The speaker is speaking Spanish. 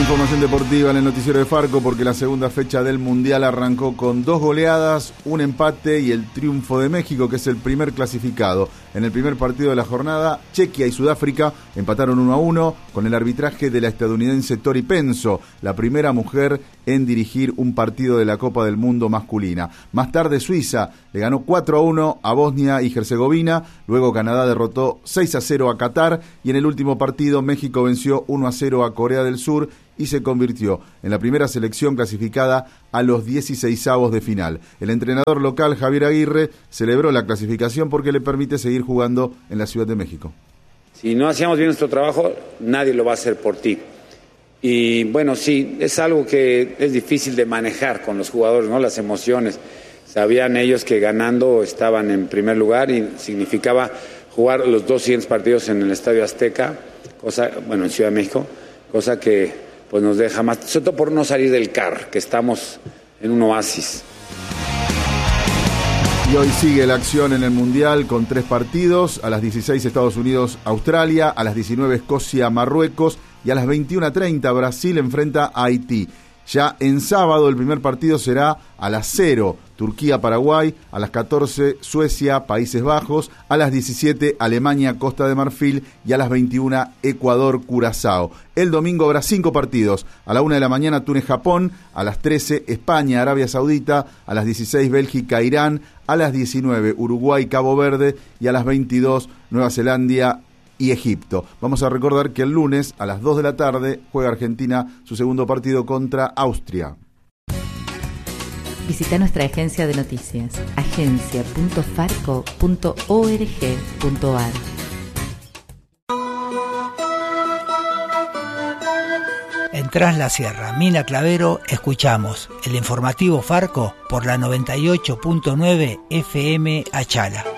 Información deportiva en el noticiero de Farco, porque la segunda fecha del Mundial arrancó con 2 goleadas, un empate y el triunfo de México, que es el primer clasificado. En el primer partido de la jornada, Chequia y Sudáfrica empataron 1-1 con el arbitraje de la estadounidense Tori Penso, la primera mujer en dirigir un partido de la Copa del Mundo masculina. Más tarde, Suiza le ganó 4-1 a Bosnia y Herzegovina, luego Canadá derrotó 6-0 a Qatar y en el último partido México venció 1-0 a Corea del Sur y se convirtió en la primera selección clasificada a los 16avos de final. El entrenador local, Javier Aguirre, celebró la clasificación porque le permite seguir jugando en la Ciudad de México. Si no hacíamos bien nuestro trabajo, nadie lo va a hacer por ti. Y bueno, sí, es algo que es difícil de manejar con los jugadores, ¿no? Las emociones. Sabían ellos que ganando estaban en primer lugar y significaba jugar los 2 siguientes partidos en el Estadio Azteca, en Ciudad de México, cosa que pues nos deja más, sobre todo por no salir del CAR, que estamos en un oasis. Y hoy sigue la acción en el Mundial con 3 partidos, a las 16 Estados Unidos, Australia, a las 19 Escocia, Marruecos y a las 21:30 Brasil enfrenta a Haití. Ya en sábado el primer partido será a las 0, Turquía-Paraguay, a las 14, Suecia, Países Bajos, a las 17, Alemania, Costa de Marfil y a las 21, Ecuador, Curazao. El domingo habrá 5 partidos, a la 1 de la mañana Túnez-Japón, a las 13, España, Arabia Saudita, a las 16, Bélgica, Irán, a las 19, Uruguay, Cabo Verde y a las 22, Nueva Zelanda y Egipto. Vamos a recordar que el lunes a las 2 de la tarde juega Argentina su segundo partido contra Austria. Visita nuestra agencia de noticias, agencia.farco.org.ar. En Tras la Sierra, Mina Clavero, escuchamos el informativo Farco por la 98.9 FM Achala.